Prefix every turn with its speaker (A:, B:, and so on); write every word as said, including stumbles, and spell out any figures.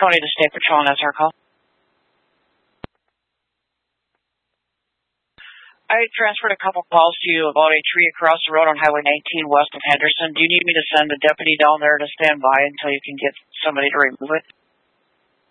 A: Tony, the State Patrol, and that's our call. I transferred a couple calls to you about a tree across the road on Highway nineteen west of Henderson. Do you need me to send a deputy down there to stand by until you can get somebody to remove it?